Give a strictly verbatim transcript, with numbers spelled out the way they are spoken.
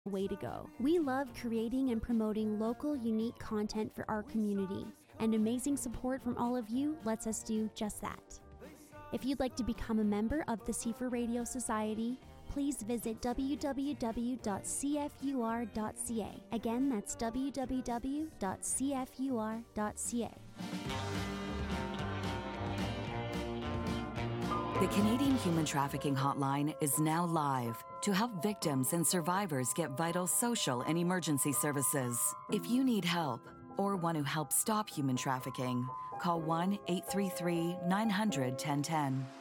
way to go. We love creating and promoting local, unique content for our community, and amazing support from all of you lets us do just that. If you'd like to become a member of the C four Radio Society, please visit w w w dot c f u r dot c a. Again, that's w w w dot c f u r dot c a. The Canadian Human Trafficking Hotline is now live to help victims and survivors get vital social and emergency services. If you need help or want to help stop human trafficking, call one eight three three, nine hundred, ten ten.